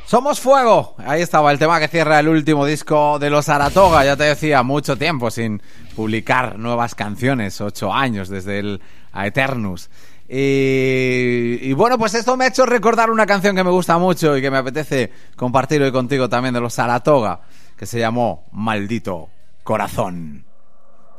Somos Fuego. Ahí estaba el tema que cierra el último disco de los Saratoga. Ya te decía, mucho tiempo sin publicar nuevas canciones. 8 años desde el Aeternus. Y bueno, pues esto me ha hecho recordar una canción que me gusta mucho y que me apetece compartir hoy contigo también de los Saratoga, que se llamó Maldito Corazón.